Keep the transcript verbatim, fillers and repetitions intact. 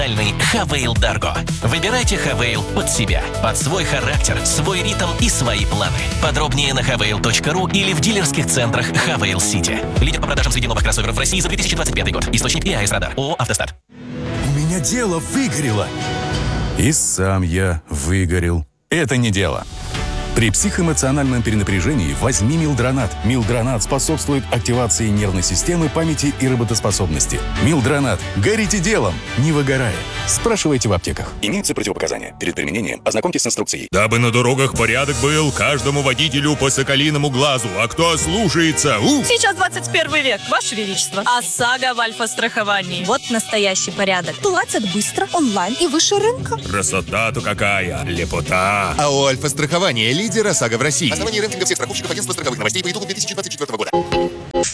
Хавейл Дарго. Выбирайте Хавейл под себя, под свой характер, свой ритм и свои планы. Подробнее на хавейл точка ру или в дилерских центрах Хавейл Сити. Лидер по продажам среди новых кроссоверов в России за две тысячи двадцать пятый год. Источник и эй эс Радар. ООО «Автостат». У меня дело выгорело. И сам я выгорел. Это не дело. При психоэмоциональном перенапряжении возьми Милдронат. Милдронат способствует активации нервной системы, памяти и работоспособности. Милдронат. Горите делом, не выгорая. Спрашивайте в аптеках. Имеются противопоказания. Перед применением ознакомьтесь с инструкцией. Дабы на дорогах порядок был, каждому водителю по соколиному глазу. А кто ослушается? У! Сейчас двадцать первый век, Ваше Величество. ОСАГО в альфа-страховании. Вот настоящий порядок. Платят быстро, онлайн и выше рынка. Красота-то какая! Лепота! А у Альфа-страхования лидер ОСАГО в России. Основание рейтинга всех страховщиков агентства страховых новостей по итогу две тысячи двадцать четвёртого года.